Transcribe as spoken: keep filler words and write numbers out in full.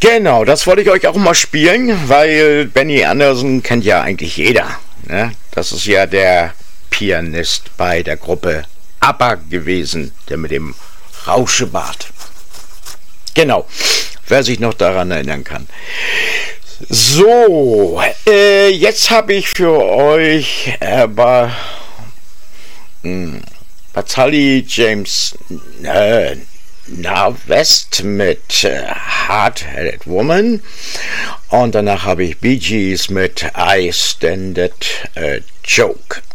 Genau, das wollte ich euch auch mal spielen, weil Benny Andersson kennt ja eigentlich jeder. Ne? Das ist ja der Pianist bei der Gruppe ABBA gewesen, der mit dem Rauschebart. Genau, wer sich noch daran erinnern kann. So, äh, jetzt habe ich für euch aber äh, Batali James äh, West mit äh, Hard-Headed Woman und danach habe ich Bee Gees mit I Stand It a Joke.